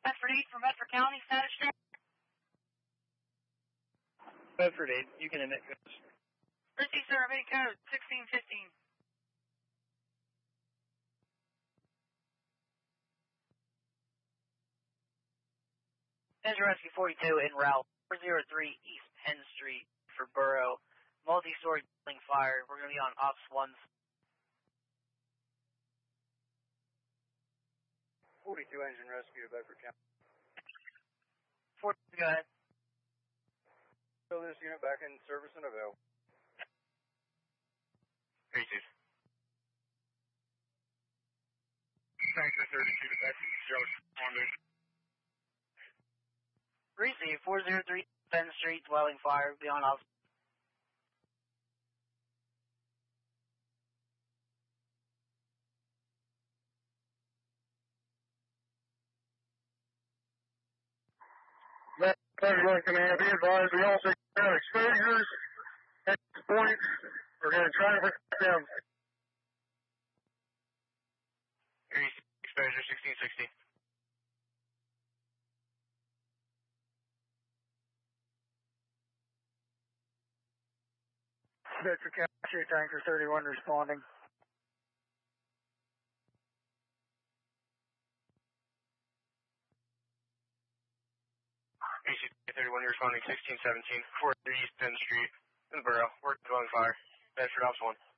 Bedford 8 from Bedford County, status check. Bedford 8, you can emit goods. Receive sir, emitting code 1615. Engine Rescue 42 en route 403 East Penn Street for Borough. Multi-story building fire. We're going to be on Ops 1. 42 Engine Rescue to Bedford County. 42, go ahead. So this unit back in service and available. 32. Tanker 32 to Bedford, responding. Receive 403 Penn Street, dwelling fire, beyond Ops. Bedford Command, be advised, we also have exposures at this point. We're going to try to protect them. Exposure 1660. Bedford County Tanker 31 responding. AC 31, you're responding 1617, 4 East Penn Street in the Borough. We're dwelling fire. Bedford Ops 1.